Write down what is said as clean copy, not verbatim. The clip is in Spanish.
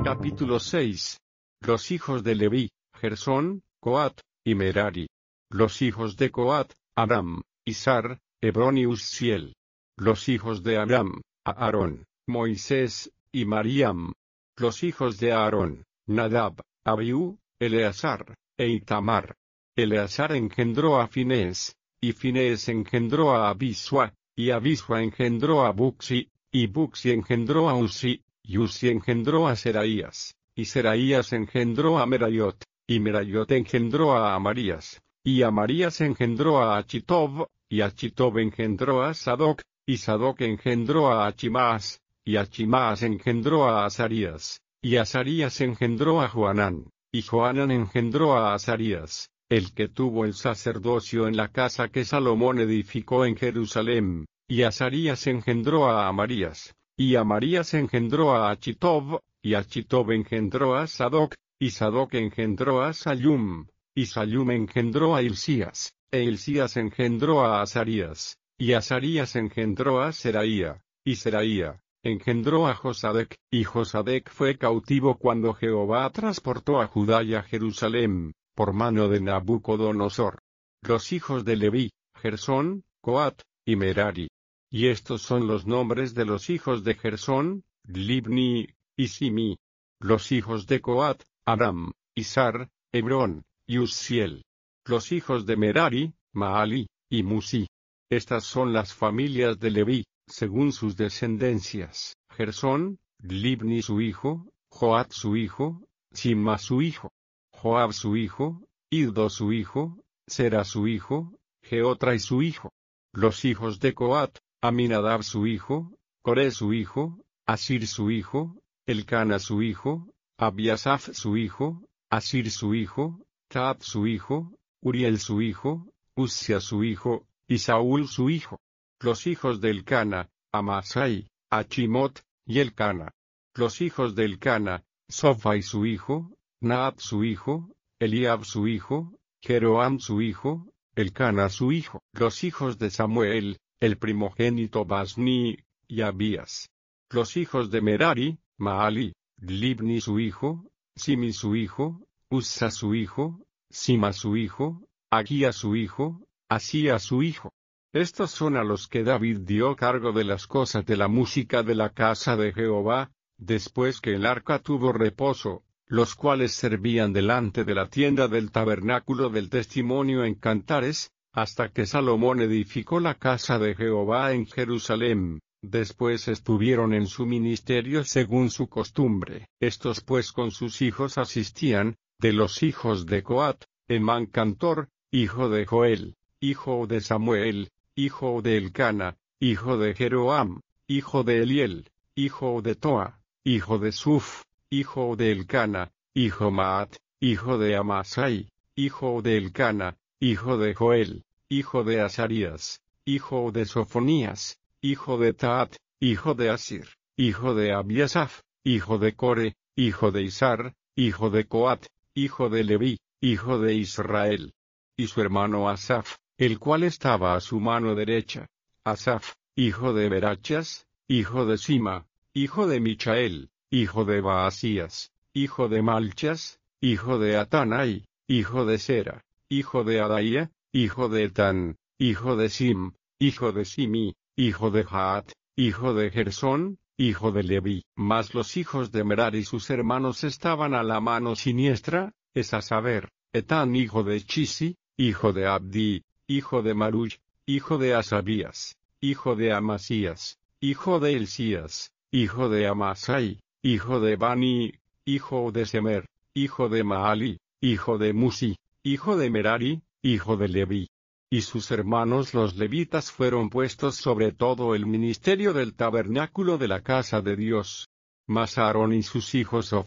Capítulo 6. Los hijos de Leví, Gersón, Coat, y Merari. Los hijos de Coat, Amram, Izhar, Hebrón y Uzziel. Los hijos de Amram, Aarón, Moisés, y Mariam. Los hijos de Aarón, Nadab, Abiú, Eleazar, e Itamar. Eleazar engendró a Finés, y Finés engendró a Abisua, y Abisua engendró a Buxi, y Buxi engendró a Uzi, y Uzi engendró a Seraías, y Seraías engendró a Merayot, y Merayot engendró a Amarías, y Amarías engendró a Achitob, y Achitob engendró a Sadoc, y Sadoc engendró a Achimaas, y Achimaas engendró a Azarías, y Azarías engendró a Johanán, y Johanán engendró a Azarías, el que tuvo el sacerdocio en la casa que Salomón edificó en Jerusalén, y Azarías engendró a Amarías, y Amarías engendró a Achitob, y Achitob engendró a Sadoc, y Sadoc engendró a Sallum, y Sallum engendró a Hilcías, e Hilcías engendró a Azarías, y Azarías engendró a Seraía, y Seraía engendró a Josadec, y Josadec fue cautivo cuando Jehová transportó a Judá y a Jerusalén, por mano de Nabucodonosor. Los hijos de Leví, Gersón, Coat, y Merari. Y estos son los nombres de los hijos de Gersón, Libni, y Simi. Los hijos de Coat, Amram, Izhar, Hebrón, y Uzziel. Los hijos de Merari, Maali, y Musi. Estas son las familias de Leví, según sus descendencias: Gersón, Libni su hijo, Joat su hijo, Sima su hijo, Joab su hijo, Iddo su hijo, Sera su hijo, Jeotrai su hijo. Los hijos de Coat, Aminadab su hijo, Coré su hijo, Asir su hijo, Elcana su hijo, Abiasaph su hijo, Asir su hijo, Taab su hijo, Uriel su hijo, Uzia su hijo, y Saúl su hijo. Los hijos de Elcana, Amasai, Achimot, y Elcana. Los hijos de Elcana, Sofai su hijo, Naab su hijo, Eliab su hijo, Jeroam su hijo, Elcana su hijo. Los hijos de Samuel, el primogénito Basni, y Abías. Los hijos de Merari, Maali, Libni su hijo, Simi su hijo, Uzza su hijo, Sima su hijo, Agía su hijo, Asía su hijo. Estos son a los que David dio cargo de las cosas de la música de la casa de Jehová, después que el arca tuvo reposo, los cuales servían delante de la tienda del tabernáculo del testimonio en cantares, hasta que Salomón edificó la casa de Jehová en Jerusalén. Después estuvieron en su ministerio según su costumbre. Estos pues con sus hijos asistían: de los hijos de Coat, Emán cantor, hijo de Joel, hijo de Samuel, hijo de Elcana, hijo de Jeroam, hijo de Eliel, hijo de Toa, hijo de Suf, hijo de Elcana, hijo Maat, hijo de Amasai, hijo de Elcana, hijo de Joel, hijo de Azarías, hijo de Sofonías, hijo de Taat, hijo de Asir, hijo de Abiasaph, hijo de Core, hijo de Izhar, hijo de Coat, hijo de Leví, hijo de Israel. Y su hermano Asaph, el cual estaba a su mano derecha. Asaph, hijo de Berachas, hijo de Sima, hijo de Michael, hijo de Baasías, hijo de Malchas, hijo de Atanai, hijo de Sera, hijo de Adaía, hijo de Etán, hijo de Sim, hijo de Simi, hijo de Jaat, hijo de Gersón, hijo de Leví. Mas los hijos de Merari y sus hermanos estaban a la mano siniestra, es a saber, Etán hijo de Chisi, hijo de Abdi, hijo de Maruch, hijo de Asabías, hijo de Amasías, hijo de Hilcías, hijo de Amasai, hijo de Bani, hijo de Semer, hijo de Maali, hijo de Musi, hijo de Merari, hijo de Leví. Y sus hermanos los levitas fueron puestos sobre todo el ministerio del tabernáculo de la casa de Dios. Mas Aarón y sus hijos